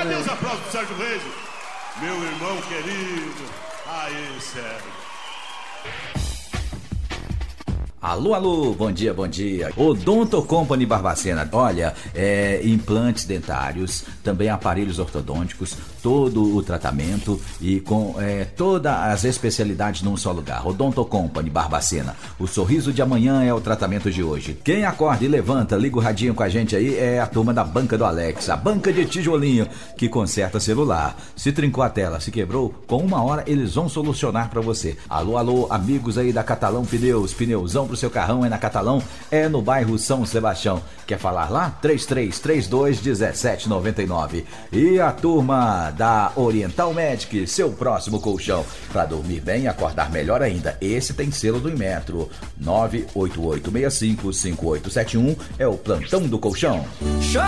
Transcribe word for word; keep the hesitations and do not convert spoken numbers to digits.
Cadê os aplausos pro Sérgio Reis? Meu irmão querido. Aí, Sérgio. Alô, alô, bom dia, bom dia. Odonto Company Barbacena, olha, é, implantes dentários, também aparelhos ortodônticos, todo o tratamento e com é, todas as especialidades num só lugar. Odonto Company Barbacena, o sorriso de amanhã é o tratamento de hoje. Quem acorda e levanta, liga o radinho com a gente aí, é a turma da Banca do Alex, a banca de tijolinho que conserta celular. Se trincou a tela, se quebrou, com uma hora eles vão solucionar pra você. Alô, alô, amigos aí da Catalão Pneus, pneuzão pro seu carrão é na Catalão, é no bairro São Sebastião. Quer falar lá? três três três dois um sete nove nove. E a turma da Oriental Medic, seu próximo colchão. Para dormir bem e acordar melhor ainda. Esse tem selo do Inmetro. nove oito oito seis cinco cinco oito sete um é o plantão do colchão.